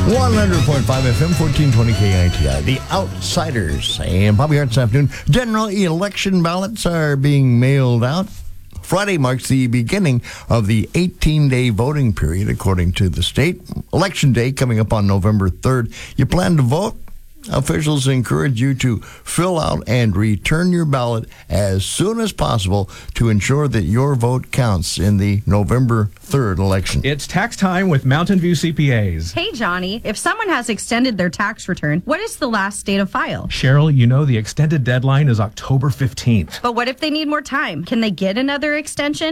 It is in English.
100.5 FM, 1420 KITI. The Outsiders. And Bobby Hart this afternoon. General election ballots are being mailed out. Friday marks the beginning of the 18-day voting period, according to the state. Election day coming up on November 3rd. You plan to vote? Officials encourage you to fill out and return your ballot as soon as possible to ensure that your vote counts in the November 3rd election. It's tax time with Mountain View CPAs. Hey, Johnny, if someone has extended their tax return, what is the last date of file? Cheryl, you know the extended deadline is October 15th. But what if they need more time? Can they get another extension?